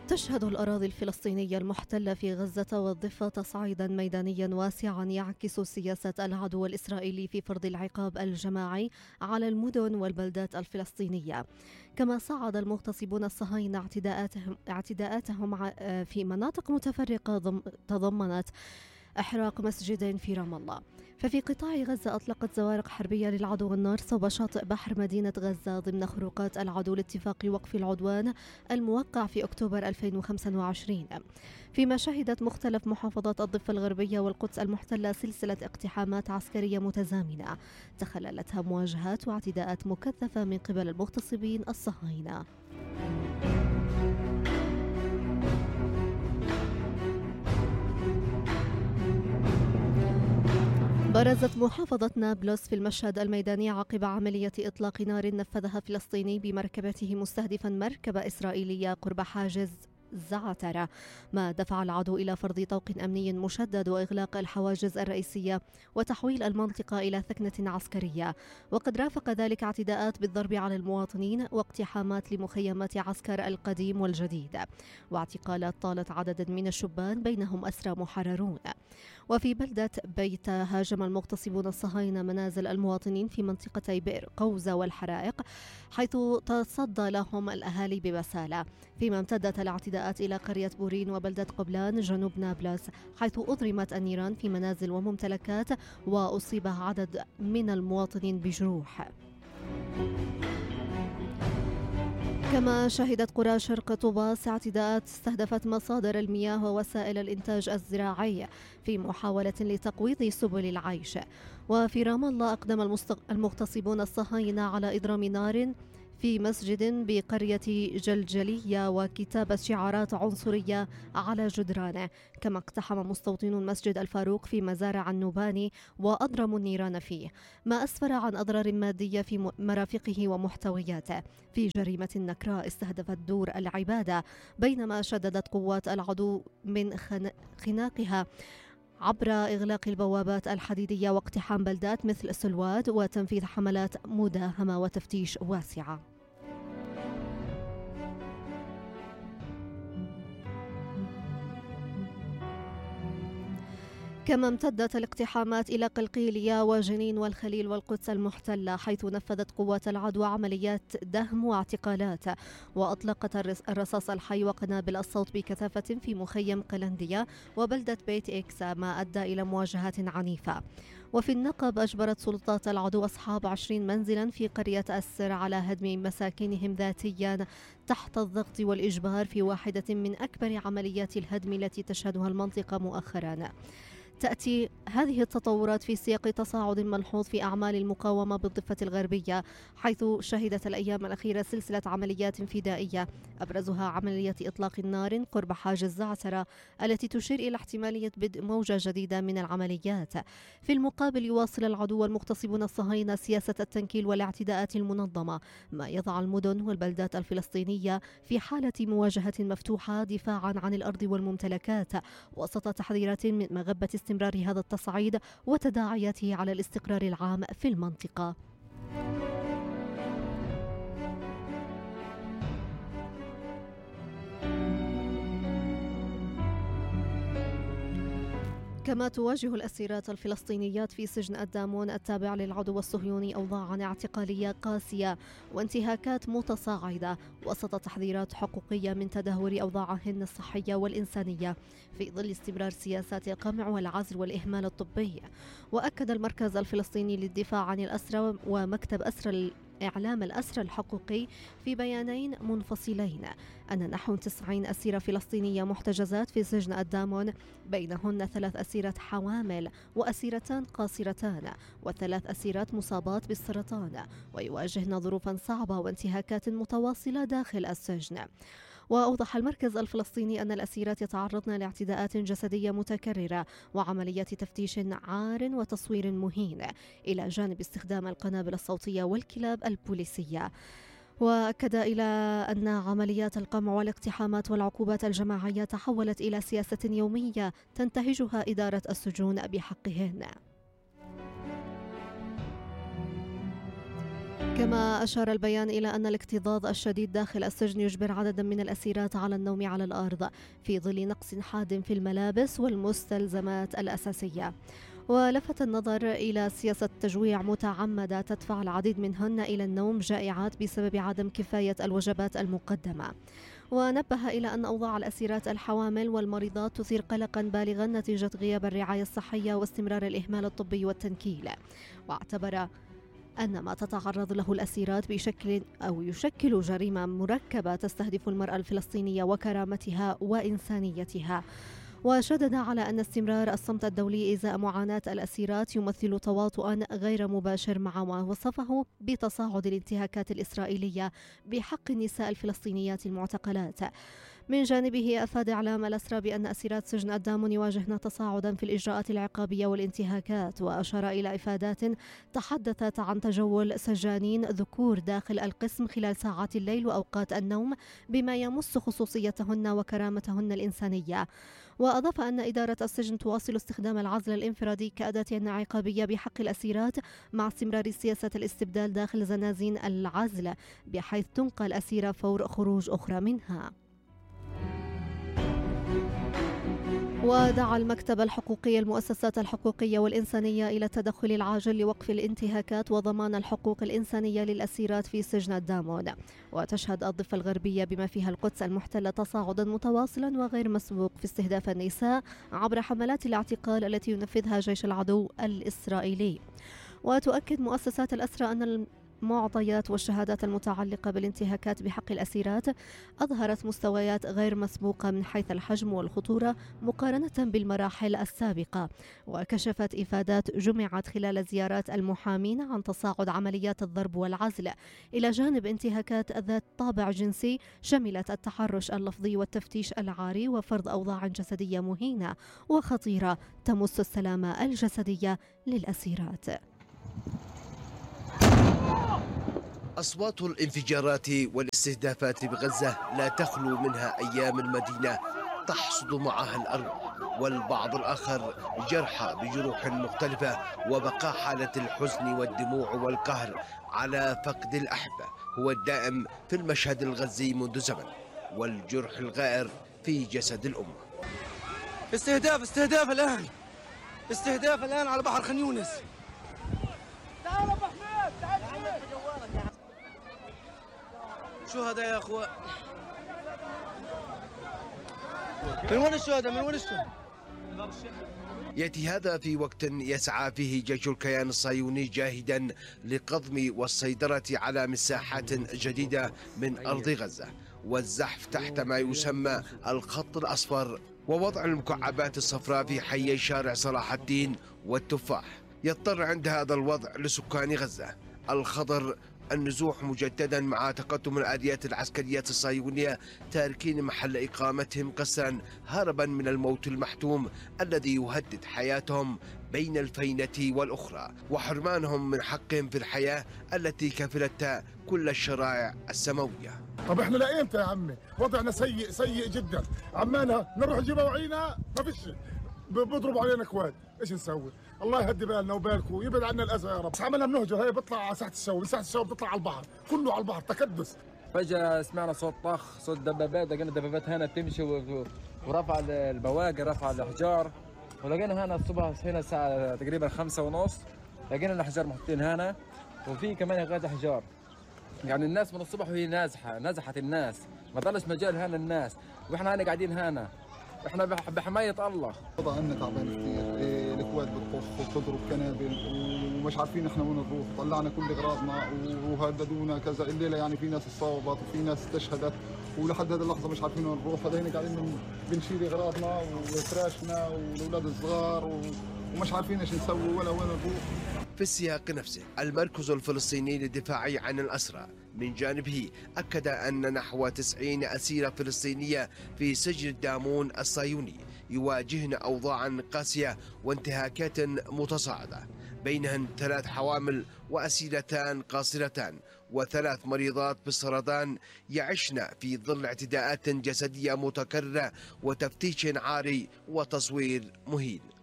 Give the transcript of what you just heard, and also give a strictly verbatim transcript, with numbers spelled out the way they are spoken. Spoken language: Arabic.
تشهد الأراضي الفلسطينية المحتلة في غزة والضفة تصعيدا ميدانيا واسعا يعكس سياسة العدو الإسرائيلي في فرض العقاب الجماعي على المدن والبلدات الفلسطينية. كما صعد المغتصبون الصهاينة اعتداءاتهم, اعتداءاتهم في مناطق متفرقة تضمنت إحراق مسجد في رام الله. ففي قطاع غزة أطلقت زوارق حربية للعدو النار صوب شاطئ بحر مدينة غزة ضمن خروقات العدو لاتفاق وقف العدوان الموقع في أكتوبر ألفين وخمسة وعشرين، فيما شهدت مختلف محافظات الضفة الغربية والقدس المحتلة سلسلة اقتحامات عسكرية متزامنة تخللتها مواجهات واعتداءات مكثفة من قبل المغتصبين الصهاينة. برزت محافظة نابلس في المشهد الميداني عقب عملية إطلاق نار نفذها فلسطيني بمركبته مستهدفا مركبة إسرائيلية قرب حاجز زعترة، ما دفع العدو إلى فرض طوق أمني مشدد وإغلاق الحواجز الرئيسية وتحويل المنطقة إلى ثكنة عسكرية. وقد رافق ذلك اعتداءات بالضرب على المواطنين واقتحامات لمخيمات عسكر القديم والجديد، واعتقالات طالت عددا من الشبان بينهم أسرى محررون. وفي بلدة بيت هاجم المغتصبون الصهاينة منازل المواطنين في منطقتي بئر قوزة والحرائق، حيث تصدى لهم الأهالي ببسالة، فيما امتدت الاعتداءات إلى قرية بورين وبلدة قبلان جنوب نابلس، حيث أضرمت النيران في منازل وممتلكات وأصيب عدد من المواطنين بجروح. كما شهدت قرى شرق طوباس اعتداءات استهدفت مصادر المياه ووسائل الإنتاج الزراعي في محاولة لتقويض سبل العيش. وفي رام الله أقدم المغتصبون الصهاينة على إضرام نار في مسجد بقرية جلجلية وكتابة شعارات عنصرية على جدرانه، كما اقتحم مستوطنون مسجد الفاروق في مزارع النوباني وأضرموا النيران فيه، ما أسفر عن أضرار مادية في مرافقه ومحتوياته في جريمة نكراء استهدفت دور العبادة، بينما شددت قوات العدو من خناقها عبر إغلاق البوابات الحديدية واقتحام بلدات مثل سلواد وتنفيذ حملات مداهمة وتفتيش واسعة. كما امتدت الاقتحامات إلى قلقيلية وجنين والخليل والقدس المحتلة، حيث نفذت قوات العدو عمليات دهم واعتقالات وأطلقت الرصاص الحي وقنابل الصوت بكثافة في مخيم قلندية وبلدة بيت إكسا، ما أدى إلى مواجهات عنيفة. وفي النقب أجبرت سلطات العدو أصحاب عشرين منزلا في قرية أسر على هدم مساكنهم ذاتيا تحت الضغط والإجبار في واحدة من أكبر عمليات الهدم التي تشهدها المنطقة مؤخرا. تأتي هذه التطورات في سياق تصاعد ملحوظ في أعمال المقاومة بالضفة الغربية، حيث شهدت الأيام الأخيرة سلسلة عمليات فدائية أبرزها عملية إطلاق النار قرب حاجز زعترة التي تشير إلى احتمالية بدء موجة جديدة من العمليات. في المقابل يواصل العدو والمغتصبون الصهاينة سياسة التنكيل والاعتداءات المنظمة، ما يضع المدن والبلدات الفلسطينية في حالة مواجهة مفتوحة دفاعا عن الأرض والممتلكات، وسط تحذيرات من مغبة استمرار هذا التصعيد وتداعياته على الاستقرار العام في المنطقة. كما تواجه الأسيرات الفلسطينيات في سجن الدامون التابع للعدو الصهيوني أوضاعا اعتقالية قاسية وانتهاكات متصاعدة وسط تحذيرات حقوقية من تدهور أوضاعهن الصحية والإنسانية في ظل استمرار سياسات القمع والعزل والإهمال الطبي. وأكد المركز الفلسطيني للدفاع عن الأسرى ومكتب أسرى إعلام الأسرى الحقوقي في بيانين منفصلين أن نحو تسعين أسيرة فلسطينية محتجزات في سجن الدامون، بينهن ثلاث أسيرات حوامل وأسيرتان قاصرتان وثلاث أسيرات مصابات بالسرطان، ويواجهن ظروفا صعبة وانتهاكات متواصلة داخل السجن. وأوضح المركز الفلسطيني أن الأسيرات يتعرضن لاعتداءات جسدية متكررة وعمليات تفتيش عار وتصوير مهين، إلى جانب استخدام القنابل الصوتية والكلاب البوليسية. وأكد إلى أن عمليات القمع والاقتحامات والعقوبات الجماعية تحولت إلى سياسة يومية تنتهجها إدارة السجون بحقهن. كما أشار البيان إلى أن الاكتظاظ الشديد داخل السجن يجبر عددا من الأسيرات على النوم على الأرض في ظل نقص حاد في الملابس والمستلزمات الأساسية. ولفت النظر إلى سياسة تجويع متعمدة تدفع العديد منهن إلى النوم جائعات بسبب عدم كفاية الوجبات المقدمة. ونبه إلى أن أوضاع الأسيرات الحوامل والمريضات تثير قلقا بالغا نتيجة غياب الرعاية الصحية واستمرار الإهمال الطبي والتنكيل. واعتبر أن ما تتعرض له الأسيرات بشكل أو يشكل جريمة مركبة تستهدف المرأة الفلسطينية وكرامتها وإنسانيتها. وشدد على أن استمرار الصمت الدولي إزاء معاناة الأسيرات يمثل تواطؤا غير مباشر مع ما وصفه بتصاعد الانتهاكات الإسرائيلية بحق النساء الفلسطينيات المعتقلات. من جانبه أفاد إعلام الأسرى بأن أسيرات سجن الدامون يواجهن تصاعدا في الإجراءات العقابية والانتهاكات، وأشار إلى إفادات تحدثت عن تجول سجانين ذكور داخل القسم خلال ساعات الليل وأوقات النوم بما يمس خصوصيتهن وكرامتهن الإنسانية. وأضاف أن إدارة السجن تواصل استخدام العزل الانفرادي كأداة عقابية بحق الأسيرات مع استمرار سياسة الاستبدال داخل زنازين العزل بحيث تنقل الأسيرة فور خروج أخرى منها. ودعا المكتب الحقوقي المؤسسات الحقوقية والإنسانية إلى التدخل العاجل لوقف الانتهاكات وضمان الحقوق الإنسانية للأسيرات في سجن الدامون. وتشهد الضفة الغربية بما فيها القدس المحتلة تصاعدا متواصلا وغير مسبوق في استهداف النساء عبر حملات الاعتقال التي ينفذها جيش العدو الإسرائيلي. وتؤكد مؤسسات الأسرى أن المعطيات والشهادات المتعلقة بالانتهاكات بحق الأسيرات أظهرت مستويات غير مسبوقة من حيث الحجم والخطورة مقارنة بالمراحل السابقة. وكشفت إفادات جمعت خلال زيارات المحامين عن تصاعد عمليات الضرب والعزل إلى جانب انتهاكات ذات طابع جنسي شملت التحرش اللفظي والتفتيش العاري وفرض أوضاع جسدية مهينة وخطيرة تمس السلامة الجسدية للأسيرات. أصوات الانفجارات والاستهدافات بغزة لا تخلو منها أيام المدينة تحصد معها الأرض، والبعض الآخر جرحى بجروح مختلفة، وبقى حالة الحزن والدموع والقهر على فقد الأحبة هو الدائم في المشهد الغزي منذ زمن، والجرح الغائر في جسد الأمة. استهداف استهداف الآن استهداف الآن على بحر خان يونس. تعال ابو حميد تعال شهداء يا اخوان. من وين الشهداء؟ من وين الشهداء؟ يأتي هذا في وقت يسعى فيه جيش الكيان الصهيوني جاهدا لقضم والسيطرة على مساحات جديدة من أرض غزة والزحف تحت ما يسمى الخط الأصفر ووضع المكعبات الصفراء في حي شارع صلاح الدين والتفاح. يضطر عند هذا الوضع لسكان غزة الخضر النزوح مجددا مع تقدم الآليات العسكرية الصهيونية تاركين محل إقامتهم قسرا هربا من الموت المحتوم الذي يهدد حياتهم بين الفينة والأخرى وحرمانهم من حقهم في الحياة التي كفلتها كل الشرائع السماوية. طب احنا لأيمتى يا عمي؟ وضعنا سيء سيء جدا، عمالها نروح نجيب وعينا ما فيش، بيضربوا علينا كواد، ايش نسوي؟ الله يهدي بالنا وبالكم ويبعد عنا الاذى يا رب. بس عملنا بنهجر، هي بيطلع على ساحه الشوي، من ساحه الشوي بتطلع على البحر، كله على البحر تكدس. فجأة سمعنا صوت طخ، صوت دبابات، لقينا دبابات هنا تمشي ورفع البواقي، رفع الاحجار، ولقينا هنا الصبح هنا الساعة تقريبا خمسة ونص لقينا الاحجار محطين هنا، وفي كمان غاز احجار. يعني الناس من الصبح وهي نازحة، نزحت الناس، ما ضلش مجال هنا الناس، واحنا هنا قاعدين هنا. احنا بحماية الله. وضع عنا تعبان كثير، إيه الاكواد بتطخ وبتضرب كنابل ومش عارفين احنا وين نروح، طلعنا كل اغراضنا وهددونا كذا، الليله يعني في ناس اتصابت وفي ناس استشهدت ولحد هذه اللحظه مش عارفين وين نروح، هذا هنا قاعدين بنشيل اغراضنا وفراشنا والاولاد الصغار ومش عارفين ايش نسوي ولا وين نروح. في السياق نفسه المركز الفلسطيني للدفاع عن الأسرى من جانبه أكد أن نحو تسعين أسيرة فلسطينية في سجن الدامون الصهيوني يواجهن أوضاعا قاسية وانتهاكات متصاعدة، بينهن ثلاث حوامل وأسيرتان قاصرتان وثلاث مريضات بالسرطان يعشن في ظل اعتداءات جسدية متكررة وتفتيش عاري وتصوير مهين.